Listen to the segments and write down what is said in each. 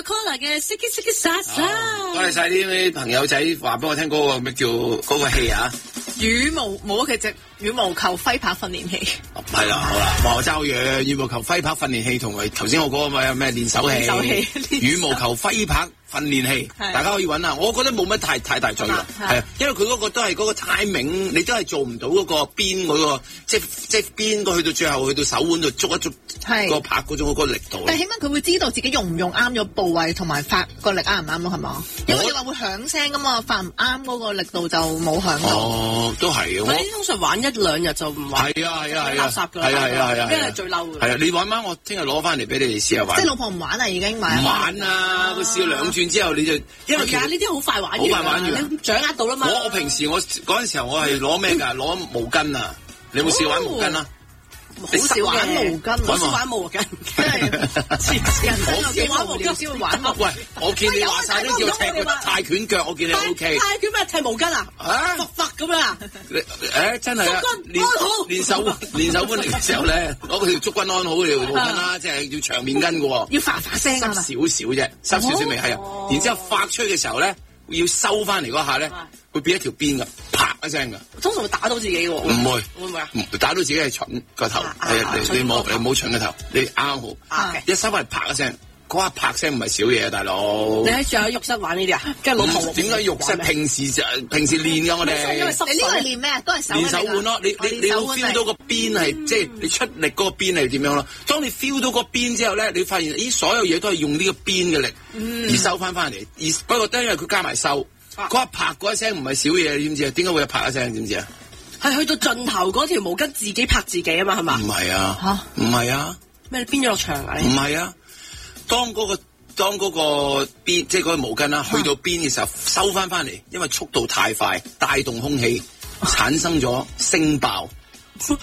Coca-Cola 嘅 Siki Siki Sasa。 多謝晒啲朋友仔話俾我聽嗰個咩叫嗰個戲啊？ 羽毛冇嘅隻羽毛球揮拍訓練器。 係啦，好啦，話我爭好遠，羽毛球揮拍訓練器同埋頭先我嗰個咩練手器，羽毛球揮拍訓練器，大家可以揾下。我覺得冇乜太大作用，係因為佢嗰個都係嗰個 timing，你都係做唔到嗰個邊嗰個，即係邊個去到最後去到手腕度捉一捉個拍嗰種嗰個力度。 但係起碼佢會知道自己用唔用啱咗部位同埋發個力啱唔啱咯，係嘛？因為你話會響聲噶嘛，發唔啱嗰個力度就冇響到。 哦，都係嘅。 嗰啲通常玩一兩日就唔玩。 係啊， 垃圾㗎啦。 係啊， 呢個係最嬲嘅。 係啊，你玩翻我聽日攞翻嚟俾你哋試下玩。 即係老婆唔玩啦，已經買。 唔玩啊！佢試咗2轉之後你就，因為其實呢啲好快玩完。 好快玩完。 你掌握到啦嘛。 我平時嗰陣時候我係攞咩㗎？攞毛巾啊！你有冇試玩毛巾啊？ 好少玩毛巾，好少玩毛巾，真係人生有幾玩毛巾先會玩。 喂，我見你話晒都叫踢個泰拳腳，我見你 OK。 泰拳咩踢毛巾啊？咁樣啊？ 真係啊！練手腕嚟嘅時候咧，攞條竹棍安好條毛巾啦，即係要長面巾嘅喎。 要發聲啊嘛！ 濕少少啫，濕少少味係啊。然之後發出嘅時候咧，要收翻嚟嗰下咧，會變一條邊㗎，啪一聲㗎。 通常會打到自己喎。唔會， 會唔會啊？ 打到自己係蠢個頭，你冇蠢個頭，你啱好。一收翻嚟啪一聲，嗰下啪聲唔係少嘢啊，大佬。 你喺仲喺浴室玩呢啲啊？跟住老婆點解浴室平時練㗎我哋？ 你呢個係練咩？都係練手腕咯。你要 feel 到個邊係即係你出力嗰個邊係點樣咯？當你 feel 到個邊之後咧，你發現咦所有嘢都係用呢個邊嘅力而收翻嚟。而不過都因為佢加埋收。嗰下拍嗰一聲唔係少嘢，你知唔知啊？點解會有拍一聲？知唔知啊？ 係去到盡頭嗰條毛巾自己拍自己啊嘛，係嘛？ 唔係啊，唔係啊， 咩？你邊咗落牆啊？ 唔係啊，當嗰個邊，即係嗰個毛巾啦，去到邊嘅時候收翻嚟，因為速度太快，帶動空氣產生咗聲爆。 好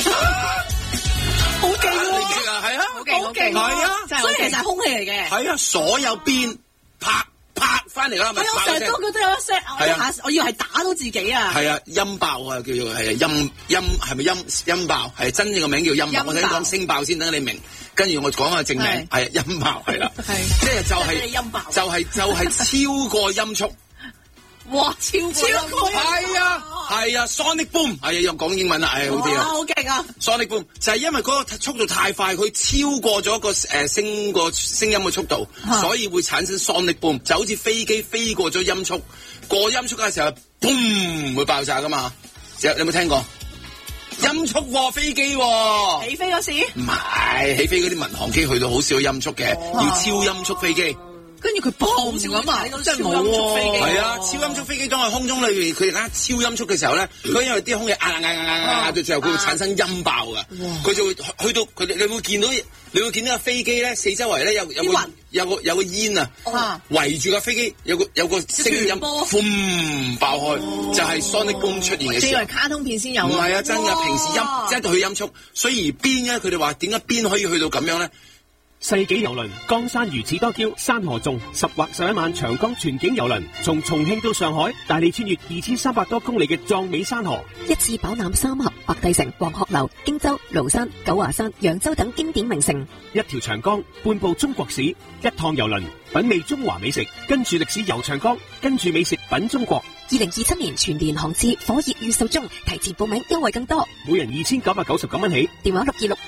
勁啊！係啊， 好勁， 係啊， 所以其實係空氣嚟嘅。 係啊，所有邊拍翻嚟啦，咪我成日都覺得有一聲，我以為係打到自己啊。 係啊，音爆啊，叫做係啊，係咪音爆？係真正個名叫音爆。我想講聲爆先，等你明。跟住我講下正名，係音爆，係啦，即係就係超過音速。 哇！超過係啊 ，Sonic Boom 係啊，又講英文啦，好啲啊， 好勁啊 ！Sonic Boom 就係因為嗰個速度太快，佢超過咗個聲音嘅速度，所以會產生 Sonic Boom， 就好似飛機飛過咗音速，過音速嘅時候，boom 會爆炸噶嘛？你有冇聽過？音速喎，飛機喎， 起飛嗰時唔係起飛嗰啲民航機去到好少音速嘅，要超音速飛機。 跟住佢砰咁啊！真係冇喎。 係啊，超音速飛機當喺空中裏邊，佢而家超音速嘅時候咧，佢因為啲空氣到最後佢會產生音爆㗎。佢就會去到佢哋，你會見到個飛機咧，四周圍咧有個煙啊，圍住個飛機有個聲音，嘣爆開，就係 Sonic Boom 出現嘅時候。 以為卡通片先有。唔係啊，真㗎，平時一度去音速，所以而邊咧，佢哋話點解邊可以去到咁樣咧？ 世紀郵輪江山如此多嬌，山河縱10或11萬長江全景郵輪，從重慶到上海，帶你穿越2300多公里嘅壯美山河， 一次飽覽三峽、白帝城、黃鶴樓、荊州、廬山、九華山、揚州等經典名城。 一條長江，半部中國史，一趟郵輪，品味中華美食，跟住歷史遊長江，跟住美食品中國。 2027年全年航次火熱預售中，提前報名優惠更多， 每人2999蚊起。 電話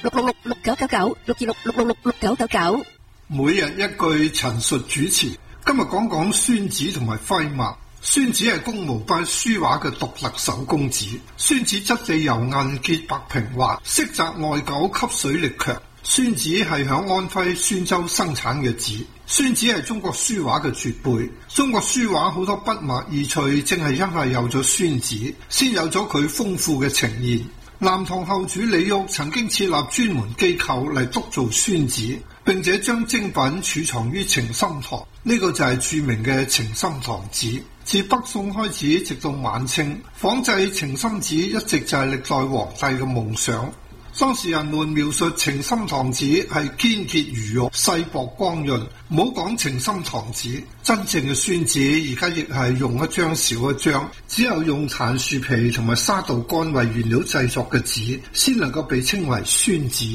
626666999，626666999。 每日一句陳述主持，今日講宣紙同埋徽墨。宣紙係公毛班書畫嘅獨特手工紙，宣紙質地柔韌潔白平滑，色澤外久，吸水力強。宣紙係響安徽宣州生產嘅紙，宣紙係中國書畫嘅絕配。中國書畫好多筆墨意趣，正係因為有咗宣紙，先有咗佢豐富嘅呈現。南唐後主李煜曾經設立專門機構嚟督造宣紙，並且將精品儲藏於情深堂，呢個就係著名嘅情深堂紙。自北宋開始，直到晚清，仿製情深紙一直就係歷代皇帝嘅夢想。當時人們描述情深堂紙係堅潔如玉、細薄光潤。唔好講情深堂紙，真正嘅宣紙而家亦係用一張少一張，只有用檀樹皮同埋沙稻乾為原料製作嘅紙，先能夠被稱為宣紙。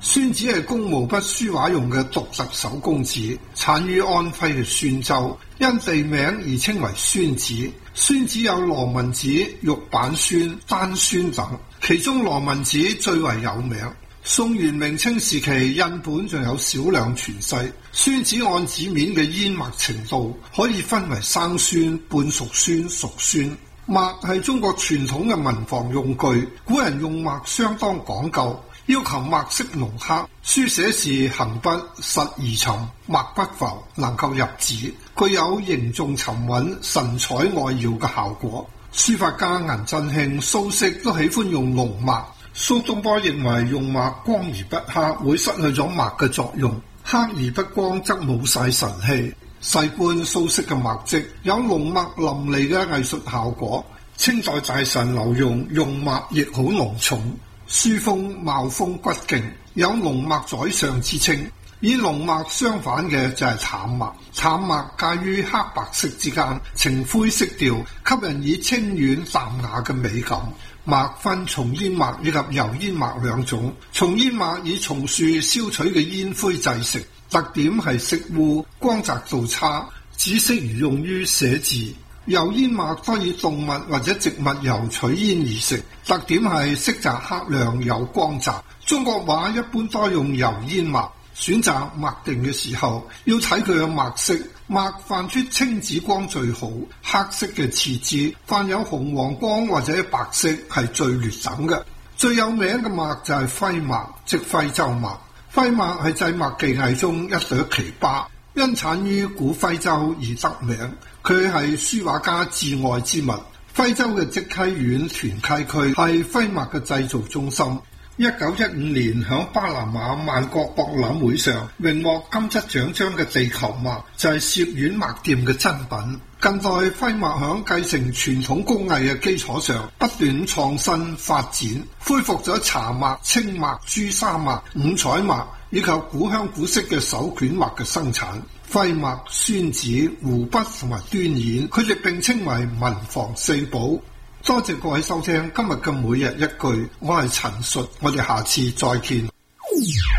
宣紙係工毛筆書畫用嘅獨特手工紙，產於安徽嘅宣州，因地名而稱為宣紙。宣紙有羅文紙、玉版宣、單宣等，其中羅文紙最為有名。宋元明清時期印本仲有少量傳世。宣紙按紙面嘅煙墨程度可以分為生宣、半熟宣、熟宣。墨係中國傳統嘅文房用具，古人用墨相當講究，要求墨色濃黑，書寫時行筆實而沉，墨不浮，能夠入紙，具有凝重沉穩、神采外耀嘅效果。書法家顏真卿、蘇軾都喜歡用濃墨。蘇東坡認為用墨光而不黑會失去咗墨嘅作用，黑而不光則冇晒神氣。細觀蘇軾嘅墨跡，有濃墨淋漓嘅藝術效果。清代大臣劉墉用墨亦好濃重，書風貌風骨勁，有濃墨宰相之稱。與濃墨相反嘅就係淡墨，淡墨介於黑白色之間，呈灰色調，給人以清遠淡雅嘅美感。墨分松煙墨以及油煙墨兩種，松煙墨以松樹燒取嘅煙灰製成，特點係色污，光澤度差，只適宜用於寫字。油煙墨多以動物或者植物油取煙而成，特點係色澤黑亮有光澤。中國畫一般多用油煙墨，選擇墨定嘅時候要睇佢嘅墨色，墨泛出青紫光最好，黑色嘅次之，泛有紅黃光或者白色係最劣等嘅。最有名嘅墨就係徽墨，即徽州墨。徽墨係製墨技藝中一朵奇葩，因產於古徽州而得名。佢係書畫家至愛之物。徽州嘅績溪縣屯溪區係徽墨嘅製造中心。1915年響巴拿馬萬國博覽會上榮獲金質獎章嘅地球墨就係薛縣墨店嘅珍品。近代徽墨響繼承傳統工藝嘅基礎上不斷創新發展，恢復咗茶墨、青墨、朱砂墨、五彩墨以及古香古色嘅手卷墨嘅生產。徽墨、宣紙、湖筆同埋端硯，佢哋並稱為文房四寶。多謝各位收聽今日嘅每日一句，我係陳述，我哋下次再見。